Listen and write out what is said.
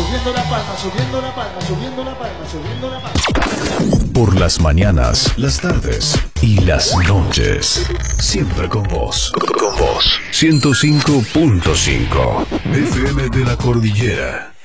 subiendo la palma, subiendo la palma, subiendo la palma, subiendo la palma. Por las mañanas, las tardes y las noches. Siempre con vos. Con vos. 105.5 FM de la Cordillera.